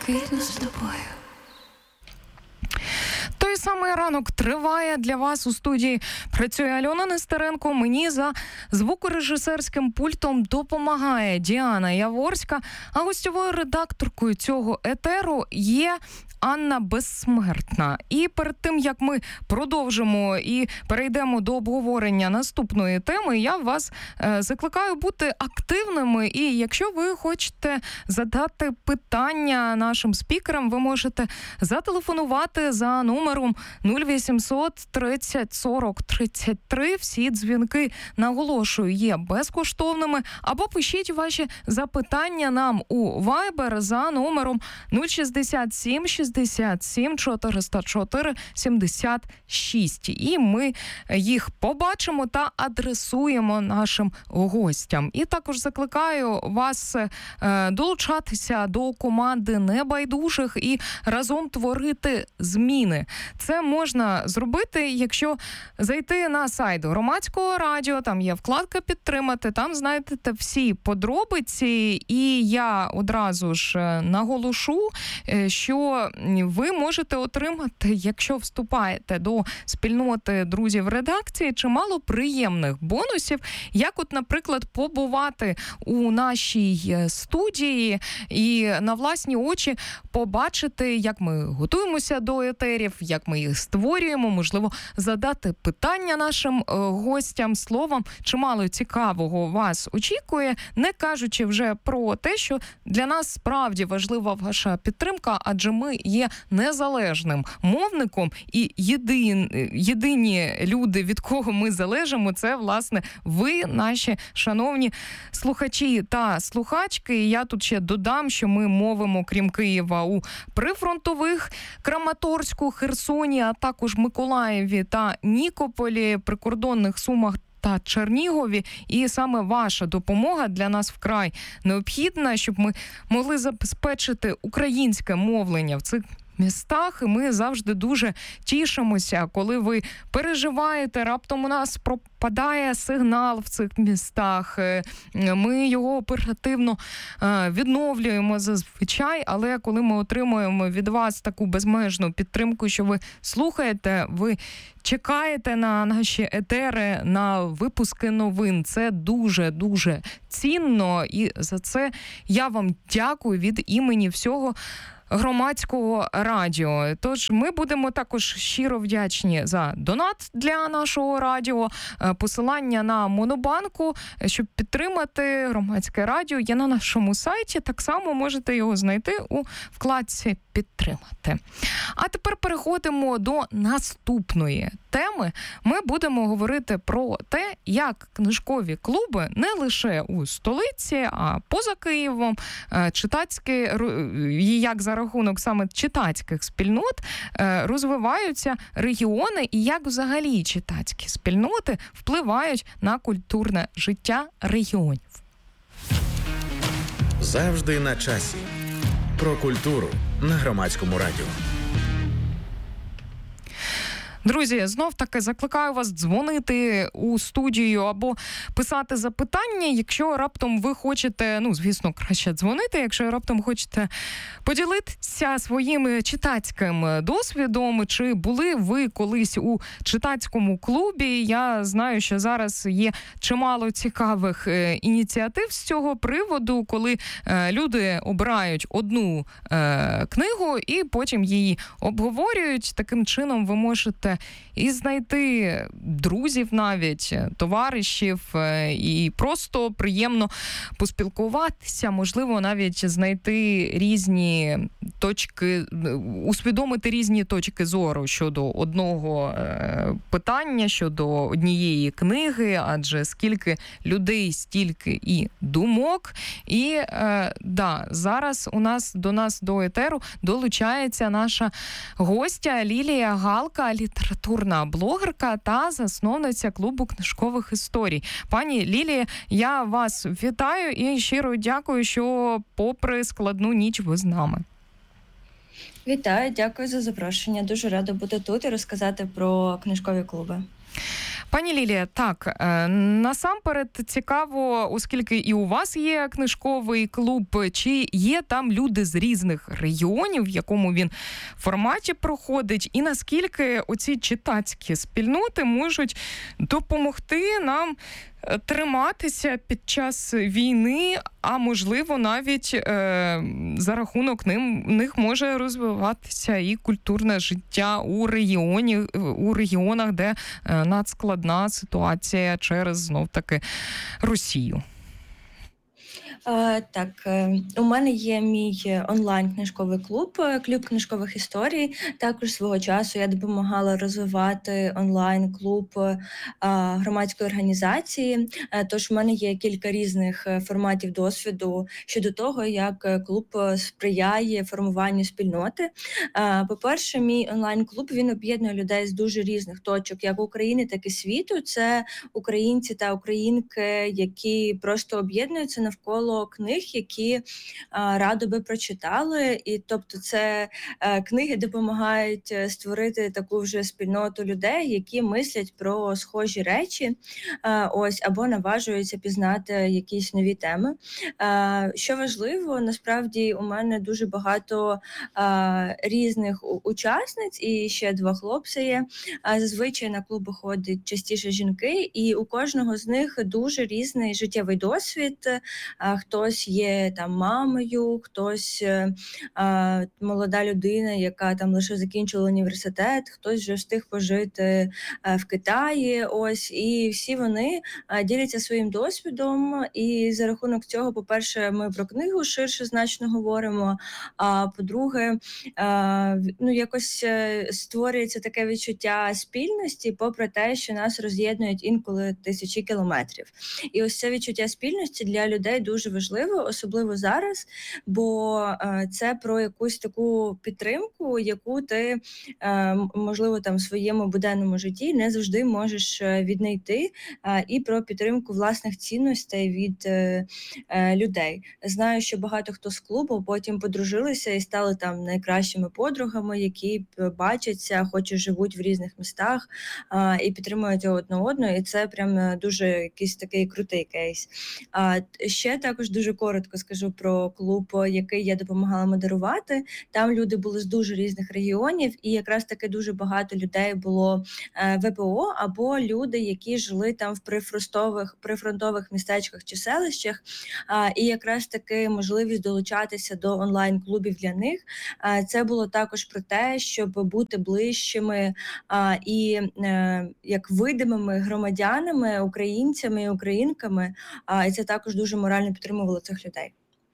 спокійно з тобою. Той самий ранок триває для вас у студії. Працює Альона Нестеренко. Мені за звукорежисерським пультом допомагає Діана Яворська. А гостьовою редакторкою цього етеру є Анна Безсмертна. І перед тим, як ми продовжимо і перейдемо до обговорення наступної теми, я вас закликаю бути активними. І якщо ви хочете задати питання нашим спікерам, ви можете зателефонувати за номером 0800 30 40 33. Всі дзвінки, наголошую, є безкоштовними. Або пишіть ваші запитання нам у Viber за номером 067 67 404 76. І ми їх побачимо та адресуємо нашим гостям. І також закликаю вас долучатися до команди небайдужих і разом творити зміни. Це можна зробити, якщо зайти на сайт Громадського радіо, там є вкладка «Підтримати», там знайдете всі подробиці, і я одразу ж наголошу, що ви можете отримати, якщо вступаєте до спільноти друзів редакції, чимало приємних бонусів, як от, наприклад, побувати у нашій студії і на власні очі побачити, як ми готуємося до етерів, як ми їх створюємо, можливо, задати питання нашим гостям. Словом, чимало цікавого вас очікує, не кажучи вже про те, що для нас справді важлива ваша підтримка, адже ми є незалежним мовником, і єдині люди, від кого ми залежимо, це, власне, ви, наші шановні слухачі та слухачки. І я тут ще додам, що ми мовимо, крім Києва, у прифронтових Краматорську, Херсоні, а також Миколаєві та Нікополі, прикордонних Сумах та Чернігові. І саме ваша допомога для нас вкрай необхідна, щоб ми могли забезпечити українське мовлення в цих містах. І ми завжди дуже тішимося, коли ви переживаєте, раптом у нас пропадає сигнал в цих містах. Ми його оперативно відновлюємо зазвичай, але коли ми отримуємо від вас таку безмежну підтримку, що ви слухаєте, ви чекаєте на наші етери, на випуски новин, це дуже-дуже цінно, і за це я вам дякую від імені всього Громадського радіо. Тож ми будемо також щиро вдячні за донат для нашого радіо. Посилання на Монобанку, щоб підтримати Громадське радіо, є на нашому сайті. Так само можете його знайти у вкладці «Підтримати». А тепер переходимо до наступної теми. Ми будемо говорити про те, як книжкові клуби не лише у столиці, а поза Києвом, читацькі, як за рахунок саме читацьких спільнот розвиваються регіони, і як взагалі читацькі спільноти впливають на культурне життя регіонів. Завжди на часі. Про культуру на Громадському радіо. Друзі, знов-таки закликаю вас дзвонити у студію або писати запитання, якщо раптом ви хочете, звісно, краще дзвонити, якщо раптом хочете поділитися своїм читацьким досвідом, чи були ви колись у читацькому клубі. Я знаю, що зараз є чимало цікавих ініціатив з цього приводу, коли люди обирають одну книгу і потім її обговорюють. Таким чином ви можете і знайти друзів навіть, товаришів, і просто приємно поспілкуватися, можливо, навіть знайти різні точки, усвідомити різні точки зору щодо одного питання, щодо однієї книги, адже скільки людей, стільки і думок. І зараз до нас до етеру долучається наша гостя Лілія Галка, літературна блогерка та засновниця клубу книжкових історій. Пані Лілія, я вас вітаю і щиро дякую, що попри складну ніч ви з нами. Вітаю, дякую за запрошення. Дуже рада бути тут і розказати про книжкові клуби. Пані Лілія, так, насамперед цікаво, оскільки і у вас є книжковий клуб, чи є там люди з різних регіонів, в якому він форматі проходить, і наскільки оці читацькі спільноти можуть допомогти нам триматися під час війни, а можливо навіть за рахунок них може розвиватися і культурне життя у регіонах, де надскладна ситуація через, знов-таки, Росію. Так, у мене є мій онлайн-книжковий клуб книжкових історій. Також свого часу я допомагала розвивати онлайн-клуб громадської організації. Тож у мене є кілька різних форматів досвіду щодо того, як клуб сприяє формуванню спільноти. По-перше, мій онлайн-клуб, він об'єднує людей з дуже різних точок, як України, так і світу. Це українці та українки, які просто об'єднуються навколо книг, які радо би прочитали. І тобто це книги допомагають створити таку вже спільноту людей, які мислять про схожі речі, або наважуються пізнати якісь нові теми. Що важливо, насправді у мене дуже багато різних учасниць, і ще 2 хлопці є. Зазвичай на клуби ходять частіше жінки, і у кожного з них дуже різний життєвий досвід. Хтось є там мамою, хтось молода людина, яка там лише закінчила університет, хтось вже встиг пожити в Китаї. І всі вони діляться своїм досвідом. І за рахунок цього, по-перше, ми про книгу ширше значно говоримо. А по-друге, якось створюється таке відчуття спільності, попри те, що нас роз'єднують інколи тисячі кілометрів. І ось це відчуття спільності для людей дуже важливо, особливо зараз, бо це про якусь таку підтримку, яку ти, можливо, там в своєму буденному житті не завжди можеш віднайти, і про підтримку власних цінностей від людей. Знаю, що багато хто з клубу потім подружилися і стали там найкращими подругами, які бачаться, хоч і живуть в різних містах, і підтримують одне одного, і це прям дуже якийсь такий крутий кейс. Ще також дуже коротко скажу про клуб, який я допомагала модерувати. Там люди були з дуже різних регіонів, і якраз таки дуже багато людей було ВПО, або люди, які жили там в прифронтових містечках чи селищах, і якраз таки можливість долучатися до онлайн-клубів для них. Це було також про те, щоб бути ближчими і як видимими громадянами, українцями і українками, і це також дуже морально підтримувало цих людей.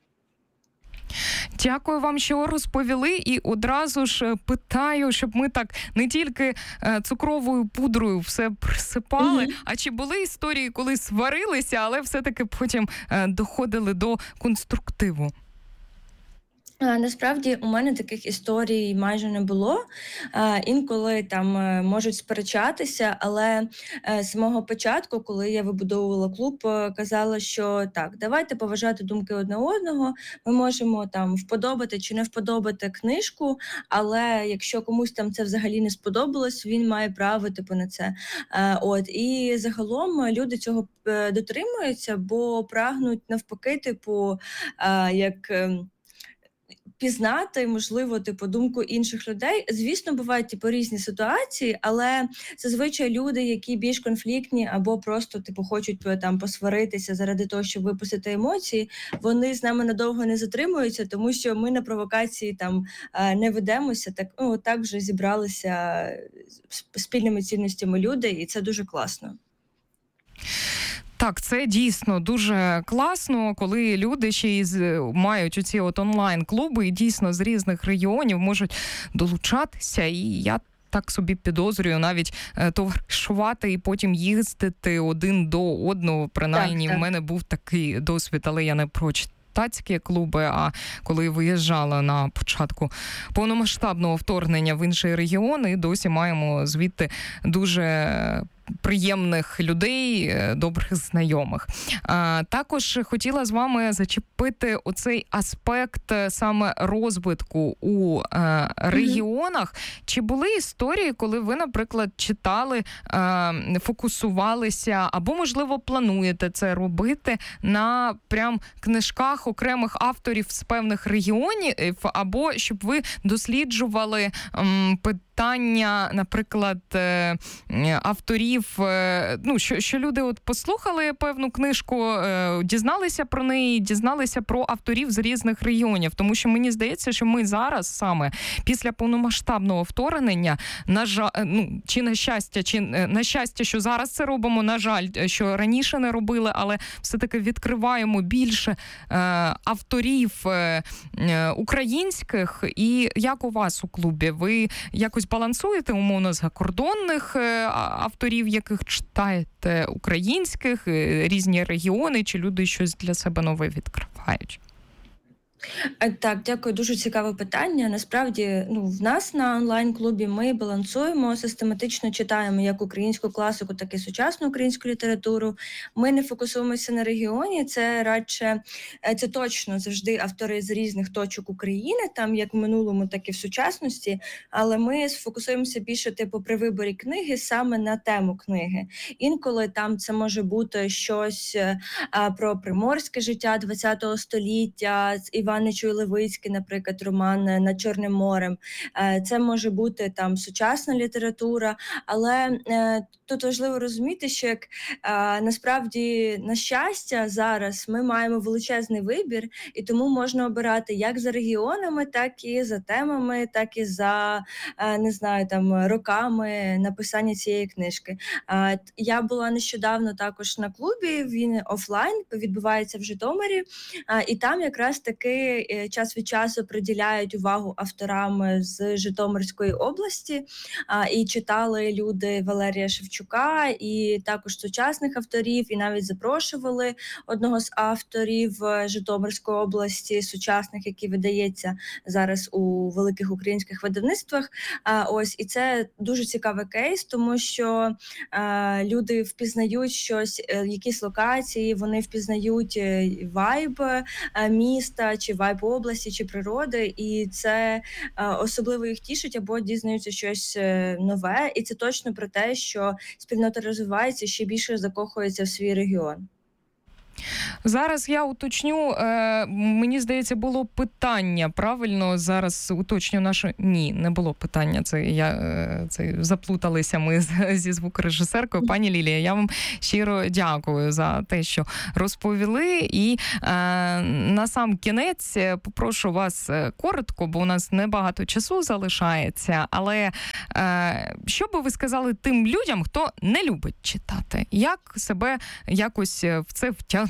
Дякую вам, що розповіли, і одразу ж питаю, щоб ми так не тільки цукровою пудрою все присипали, а чи були історії, коли сварилися, але все-таки потім доходили до конструктиву? Насправді у мене таких історій майже не було. Інколи там можуть сперечатися, але з самого початку, коли я вибудовувала клуб, казала, що так, давайте поважати думки одне одного, ми можемо там вподобати чи не вподобати книжку, але якщо комусь там це взагалі не сподобалось, він має право на це. І загалом люди цього дотримуються, бо прагнуть навпаки, як пізнати, можливо, думку інших людей. Звісно, бувають різні ситуації, але зазвичай люди, які більш конфліктні або просто так хочуть посваритися заради того, щоб випустити емоції, вони з нами надовго не затримуються, тому що ми на провокації не ведемося. Так вже зібралися спільними цінностями люди, і це дуже класно. Так, це дійсно дуже класно, коли люди ще й мають оці онлайн-клуби і дійсно з різних регіонів можуть долучатися, і я так собі підозрюю, навіть товаришувати і потім їздити один до одного. Принаймні, в мене був такий досвід, але я не про читацькі клуби, а коли виїжджала на початку повномасштабного вторгнення в інший регіон, і досі маємо звідти дуже приємних людей, добрих знайомих. Також хотіла з вами зачепити оцей аспект саме розвитку у регіонах. Чи були історії, коли ви, наприклад, читали, фокусувалися, або, можливо, плануєте це робити на прям книжках окремих авторів з певних регіонів, або щоб ви досліджували питання, наприклад, авторів, що люди от послухали певну книжку, дізналися про неї, дізналися про авторів з різних регіонів. Тому що мені здається, що ми зараз саме після повномасштабного вторгнення, на жаль, чи на щастя, що зараз це робимо, на жаль, що раніше не робили, але все-таки відкриваємо більше авторів українських. І як у вас у клубі? Ви якось балансуєте умовно закордонних авторів, яких читаєте, українських, різні регіони, чи люди щось для себе нове відкривають? Так, дякую, дуже цікаве питання. Насправді, в нас на онлайн-клубі ми балансуємо, систематично читаємо як українську класику, так і сучасну українську літературу. Ми не фокусуємося на регіоні, це точно завжди автори з різних точок України, там як в минулому, так і в сучасності, але ми сфокусуємося більше при виборі книги саме на тему книги. Інколи там це може бути щось про приморське життя ХХ століття, Іван Нечуй-Левицький, наприклад, роман «Над Чорним морем». Це може бути там сучасна література, але тут важливо розуміти, що насправді, на щастя, зараз ми маємо величезний вибір, і тому можна обирати як за регіонами, так і за темами, так і за, роками написання цієї книжки. Я була нещодавно також на клубі, він офлайн, відбувається в Житомирі, і там якраз таки час від часу приділяють увагу авторам з Житомирської області, і читали люди Валерія Шевчука, і також сучасних авторів, і навіть запрошували одного з авторів Житомирської області, сучасних, який видається зараз у великих українських видавництвах. І це дуже цікавий кейс, тому що люди впізнають щось, якісь локації, вони впізнають вайб міста, чи вайб області, чи природи, і це особливо їх тішить або дізнаються щось нове, і це точно про те, що спільнота розвивається, ще більше закохується в свій регіон. Зараз я уточню, мені здається, було питання, правильно, зараз уточню наше... Ні, не було питання, заплуталися ми зі звукорежисеркою. Пані Лілія, я вам щиро дякую за те, що розповіли, і на сам кінець попрошу вас коротко, бо у нас небагато часу залишається, але що би ви сказали тим людям, хто не любить читати? Як себе якось в це втягнути?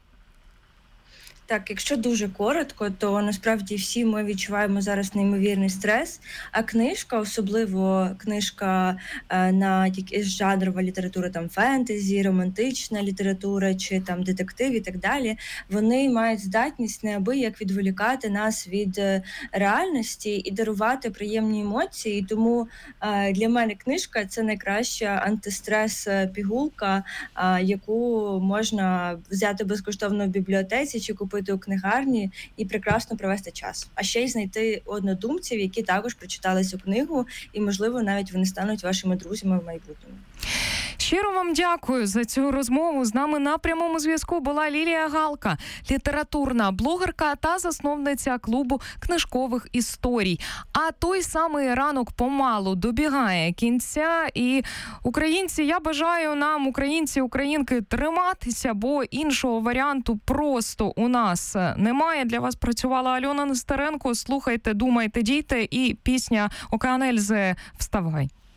Так, якщо дуже коротко, то насправді всі ми відчуваємо зараз неймовірний стрес, а книжка, особливо книжка на якась жанрова література, там фентезі, романтична література чи там детектив і так далі, вони мають здатність неабияк відволікати нас від реальності і дарувати приємні емоції. І тому для мене книжка – це найкраща антистрес-пігулка, яку можна взяти безкоштовно в бібліотеці чи купити у книгарні і прекрасно провести час. А ще й знайти однодумців, які також прочитали цю книгу, і, можливо, навіть вони стануть вашими друзями в майбутньому. Щиро вам дякую за цю розмову. З нами на прямому зв'язку була Лілія Галка, літературна блогерка та засновниця клубу книжкових історій. А той самий ранок помалу добігає кінця. І українці, я бажаю нам, українці, українки, триматися, бо іншого варіанту просто у нас немає. Для вас працювала Альона Нестеренко. Слухайте, думайте, дійте, і пісня Океан Ельзи «Вставай».